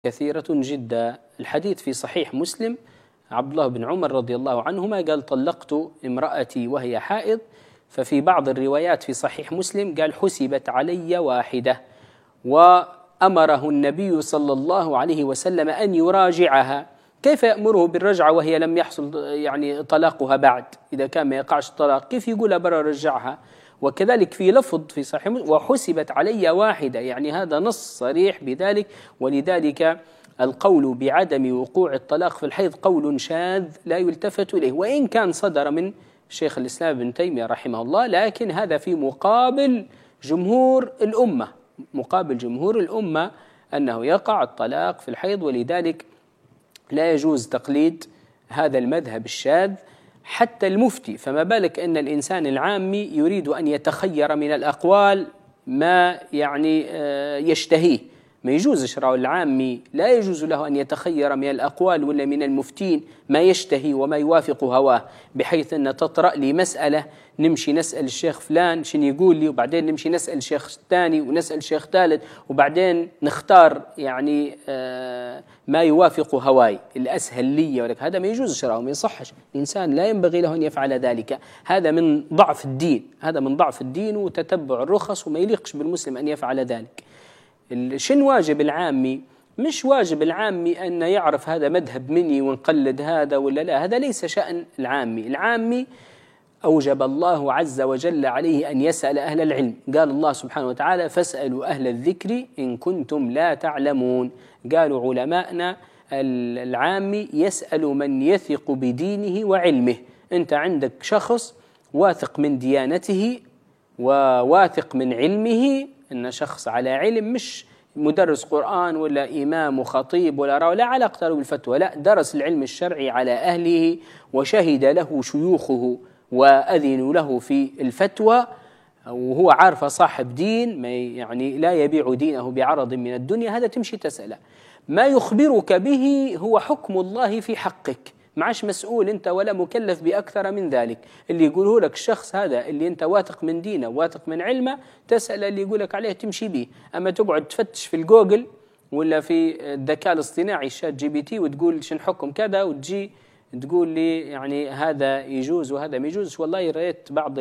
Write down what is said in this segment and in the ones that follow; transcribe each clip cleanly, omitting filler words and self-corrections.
كثيرة جدا. الحديث في صحيح مسلم، عبد الله بن عمر رضي الله عنهما قال: طلقت امرأتي وهي حائض. ففي بعض الروايات في صحيح مسلم قال: حسبت علي واحدة، وأمره النبي صلى الله عليه وسلم أن يراجعها. كيف يأمره بالرجعة وهي لم يحصل طلاقها بعد؟ إذا كان ما يقعش الطلاق كيف يقول برا رجعها؟ وكذلك في لفظ في صحيح مسلم: وحسبت علي واحدة، يعني هذا نص صريح بذلك. ولذلك القول بعدم وقوع الطلاق في الحيض قول شاذ لا يلتفت إليه، وإن كان صدر من شيخ الإسلام ابن تيمية رحمه الله، لكن هذا في مقابل جمهور الأمة، مقابل جمهور الأمة أنه يقع الطلاق في الحيض. ولذلك لا يجوز تقليد هذا المذهب الشاذ حتى المفتي، فما بالك أن الإنسان العامي يريد أن يتخير من الأقوال ما يشتهيه. ما يجوز شرع العامي، لا يجوز له أن يتخير من الأقوال ولا من المفتين ما يشتهي وما يوافق هواه، بحيث أن تطرأ لي مسألة نمشي نسأل الشيخ فلان شنو يقول لي، وبعدين نمشي نسأل الشيخ الثاني ونسأل الشيخ ثالث، وبعدين نختار ما يوافق هواي الأسهل لي. ولك هذا ما يجوز شرعه، ما يصحش. الإنسان لا ينبغي له أن يفعل ذلك، هذا من ضعف الدين، هذا من ضعف الدين وتتبع الرخص، وما يليقش بالمسلم أن يفعل ذلك. شن واجب العامي؟ مش واجب العامي أن يعرف هذا مذهب مني ونقلد هذا ولا لا، هذا ليس شأن العامي. العامي أوجب الله عز وجل عليه أن يسأل أهل العلم. قال الله سبحانه وتعالى: فاسألوا أهل الذكر إن كنتم لا تعلمون. قالوا علماءنا العامي يسأل من يثق بدينه وعلمه. أنت عندك شخص واثق من ديانته وواثق من علمه، إن شخص على علم، مش مدرس قرآن ولا إمام وخطيب ولا علاقة له بالفتوى، لا، درس العلم الشرعي على أهله وشهد له شيوخه وأذنوا له في الفتوى، وهو عارف صاحب دين، لا يبيع دينه بعرض من الدنيا. هذا تمشي تسأله. ما يخبرك به هو حكم الله في حقك، معش مسؤول أنت ولا مكلف بأكثر من ذلك. اللي يقوله لك الشخص هذا اللي أنت واثق من دينه واثق من علمه، تسأل اللي يقولك عليه تمشي به. أما تقعد تفتش في الجوجل ولا في الذكاء الاصطناعي الشات جي بي تي وتقول شن حكم كذا، وتجي تقول لي هذا يجوز وهذا ما يجوز. والله رأيت بعض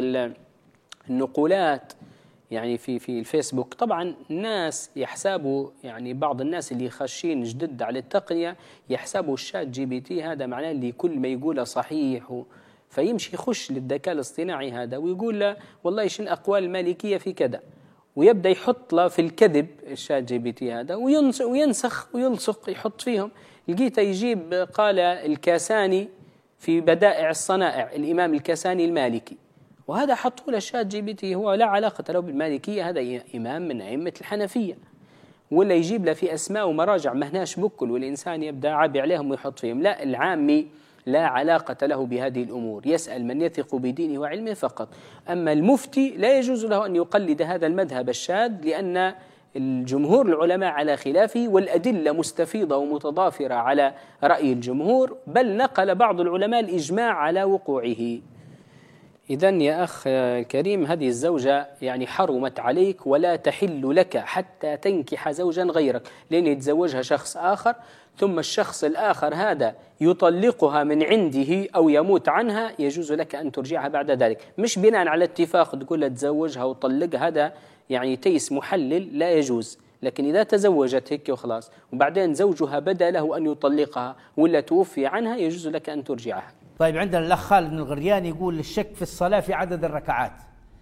النقولات في الفيسبوك. طبعا الناس يحسبوا، بعض الناس اللي خاشين جدد على التقنية يحسبوا الشات جي بي تي هذا معناه اللي كل ما يقوله صحيح، فيمشي يخش للذكاء الاصطناعي هذا ويقول له والله شن أقوال المالكية في كذا، ويبدأ يحط له في الكذب الشات جي بي تي هذا، وينسخ ويلصق يحط فيهم. لقيته يجيب قال الكاساني في بدائع الصنائع، الإمام الكاساني المالكي، وهذا حطوا له الشات جي بي تي، هو لا علاقة له بالمالكية، هذا إمام من أئمة الحنفية. ولا يجيب له في أسماء ومراجع مهناش بكل، والإنسان يبدأ عابي عليهم ويحط فيهم. لا، العامي لا علاقة له بهذه الأمور، يسأل من يثق بدينه وعلمه فقط. أما المفتي لا يجوز له أن يقلد هذا المذهب الشاذ، لأن الجمهور العلماء على خلافه، والأدلة مستفيضة ومتضافرة على رأي الجمهور، بل نقل بعض العلماء الإجماع على وقوعه. إذن يا أخ الكريم، هذه الزوجة حرمت عليك ولا تحل لك حتى تنكح زوجا غيرك، لأن يتزوجها شخص آخر، ثم الشخص الآخر هذا يطلقها من عنده أو يموت عنها، يجوز لك أن ترجعها بعد ذلك، مش بناء على اتفاق تقول تزوجها وطلقها، هذا تيس محلل لا يجوز. لكن إذا تزوجت هيك وخلاص، وبعدين زوجها بدا له أن يطلقها ولا توفي عنها، يجوز لك أن ترجعها. طيب، عندنا الأخ خالد بن الغريان يقول: الشك في الصلاة في عدد الركعات.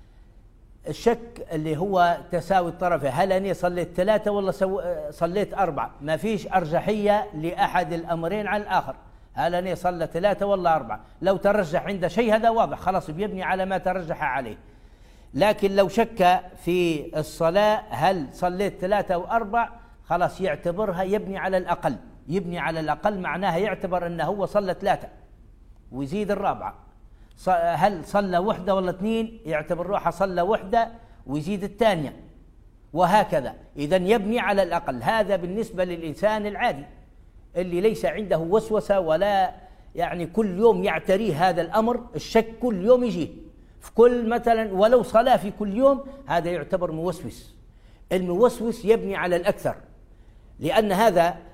الشك اللي هو تساوي الطرفين، هل أنا صليت 3 ولا صليت 4؟ ما فيش أرجحية لأحد الأمرين على الآخر، هل أنا صلى 3 ولا 4؟ لو ترجح عند شيء هذا واضح، خلاص بيبني على ما ترجح عليه. لكن لو شك في الصلاة هل صليت 3 أو 4، خلاص يعتبرها يبني على الأقل، يبني على الأقل معناها يعتبر أنه هو صلى 3 ويزيد الرابعة. هل صلى 1 ولا 2، يعتبر روحه صلى 1 ويزيد الثانية، وهكذا. إذن يبني على الأقل. هذا بالنسبة للإنسان العادي اللي ليس عنده وسوسة ولا كل يوم يعتريه هذا الأمر، الشك كل يوم يجيه في كل مثلا ولو صلاة في كل يوم، هذا يعتبر موسوس. الموسوس يبني على الأكثر، لأن هذا